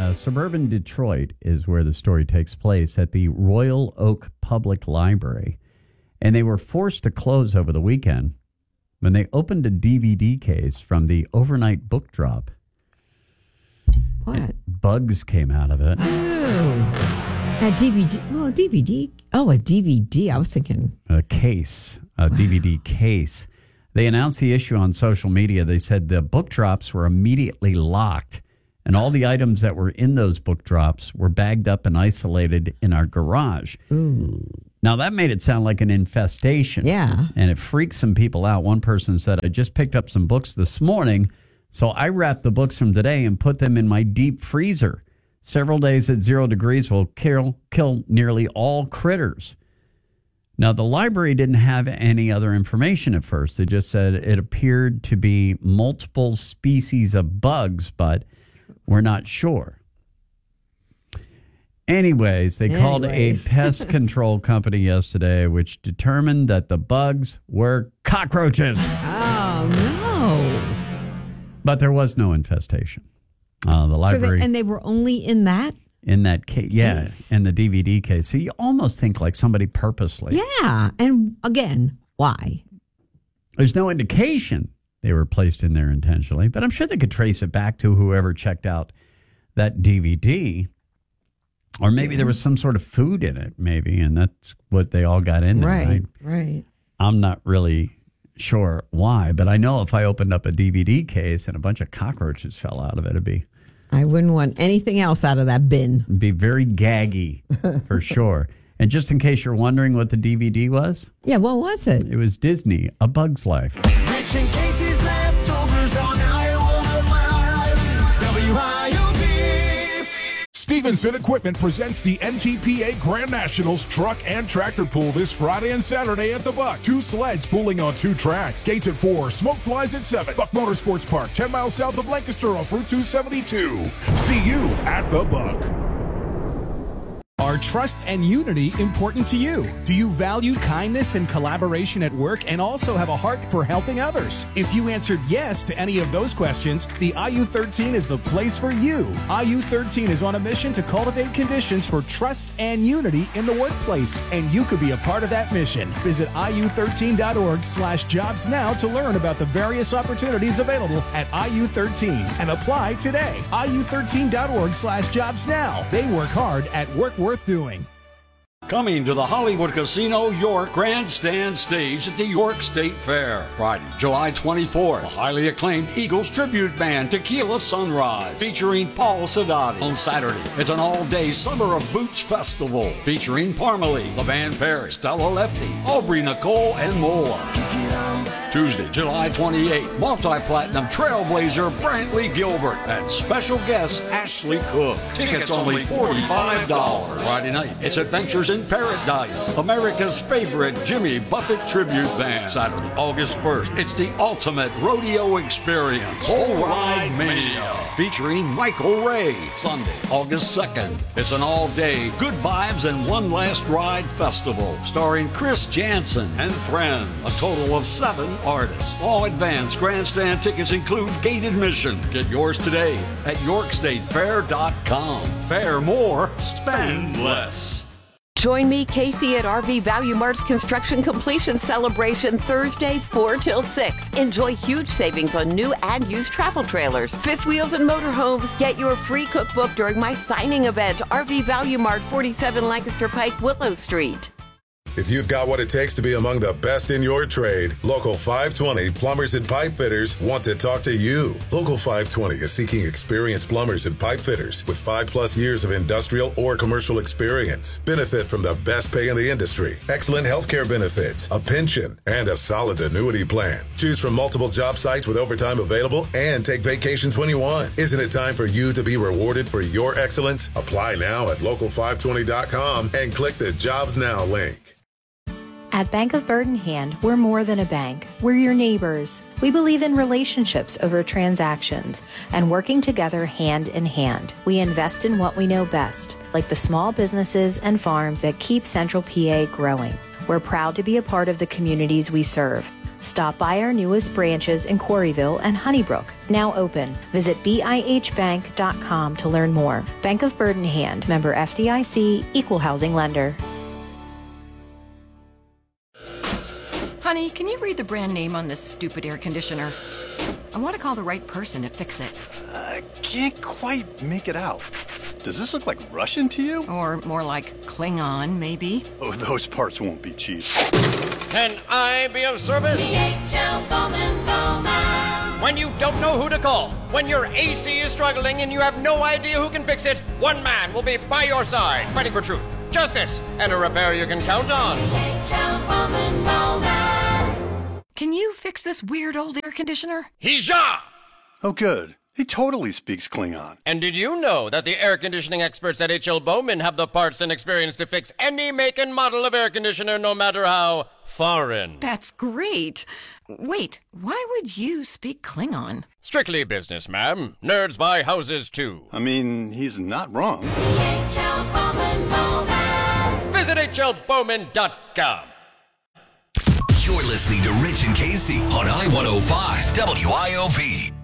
suburban Detroit is where the story takes place at the Royal Oak Public Library. And they were forced to close over the weekend when they opened a DVD case from the overnight book drop. What? Bugs came out of it. Oh, a DVD. Oh, a DVD. Oh, a DVD. I was thinking. A DVD case. They announced the issue on social media. They said the book drops were immediately locked, and all the items that were in those book drops were bagged up and isolated in our garage. Ooh. Now, that made it sound like an infestation. Yeah. And it freaked some people out. One person said, I just picked up some books this morning, so I wrapped the books from today and put them in my deep freezer. Several days at 0 degrees will kill nearly all critters. Now, the library didn't have any other information at first. They just said it appeared to be multiple species of bugs, but we're not sure. Anyways, they called a pest control company yesterday, which determined that the bugs were cockroaches. Oh, no. But there was no infestation. The library... and they were only in that? In that case, yeah, in the DVD case. So you almost think like somebody purposely. Yeah, and again, why? There's no indication they were placed in there intentionally, but I'm sure they could trace it back to whoever checked out that DVD. Or maybe there was some sort of food in it, maybe, and that's what they all got in there. Right. I'm not really sure why, but I know if I opened up a DVD case and a bunch of cockroaches fell out of it, I wouldn't want anything else out of that bin. It'd be very gaggy, for sure. And just in case you're wondering what the DVD was. Yeah, what was it? It was Disney, A Bug's Life. Rich and Casey's leftovers on Iowa 5 WIOD. Stevenson Equipment presents the NTPA Grand Nationals Truck and Tractor Pool this Friday and Saturday at the Buck. 2 sleds pulling on 2 tracks. Gates at 4, smoke flies at 7. Buck Motorsports Park, 10 miles south of Lancaster off Route 272. See you at the Buck. Are trust and unity important to you? Do you value kindness and collaboration at work and also have a heart for helping others? If you answered yes to any of those questions, the IU13 is the place for you. IU13 is on a mission to cultivate conditions for trust and unity in the workplace, and you could be a part of that mission. Visit iu13.org/jobs now to learn about the various opportunities available at IU13 and apply today. iu13.org/jobs now. They work hard at work worth doing. Coming to the Hollywood Casino York Grandstand Stage at the York State Fair. Friday, July 24th, the highly acclaimed Eagles Tribute Band Tequila Sunrise featuring Paul Sadati. On Saturday, it's an all-day Summer of Boots Festival featuring Parmalee, LeVan Perry, Stella Lefty, Aubrey Nicole, and more. Tuesday, July 28th, multi-platinum trailblazer Brantley Gilbert and special guest Ashley Cook. Tickets only $45. Friday night, it's Adventures in Paradise, America's favorite Jimmy Buffett tribute band. Saturday, August 1st, it's the ultimate rodeo experience, Bull Ride Mania, featuring Michael Ray. Sunday, August 2nd, it's an all-day Good Vibes and One Last Ride festival, starring Chris Jansen and friends. A total of 7 artists. All advance grandstand tickets include gate admission. Get yours today at YorkStateFair.com. Fair more, spend less. Join me, Casey, at RV Value Mart's Construction Completion Celebration Thursday, 4 till 6. Enjoy huge savings on new and used travel trailers, fifth wheels, and motorhomes. Get your free cookbook during my signing event, RV Value Mart, 47 Lancaster Pike, Willow Street. If you've got what it takes to be among the best in your trade, Local 520 Plumbers and Pipe Fitters want to talk to you. Local 520 is seeking experienced plumbers and pipe fitters with 5+ years of industrial or commercial experience. Benefit from the best pay in the industry, excellent healthcare benefits, a pension, and a solid annuity plan. Choose from multiple job sites with overtime available and take vacations when you want. Isn't it time for you to be rewarded for your excellence? Apply now at local520.com and click the Jobs Now link. At Bank of Bird in Hand, we're more than a bank. We're your neighbors. We believe in relationships over transactions and working together hand in hand. We invest in what we know best, like the small businesses and farms that keep Central PA growing. We're proud to be a part of the communities we serve. Stop by our newest branches in Quarryville and Honeybrook, now open. Visit BIHbank.com to learn more. Bank of Bird in Hand, member FDIC, equal housing lender. Honey, can you read the brand name on this stupid air conditioner? I want to call the right person to fix it. I can't quite make it out. Does this look like Russian to you? Or more like Klingon, maybe? Oh, those parts won't be cheap. Can I be of service? DHL Bowman. When you don't know who to call, when your AC is struggling and you have no idea who can fix it, one man will be by your side, fighting for truth, justice, and a repair you can count on. DHL Bowman. Can you fix this weird old air conditioner? Hija! Oh, good. He totally speaks Klingon. And did you know that the air conditioning experts at H.L. Bowman have the parts and experience to fix any make and model of air conditioner, no matter how foreign? That's great. Wait, why would you speak Klingon? Strictly business, ma'am. Nerds buy houses, too. I mean, he's not wrong. DHL Bowman. Visit hlbowman.com. You're listening to Rich and Casey on I-105 WIOV.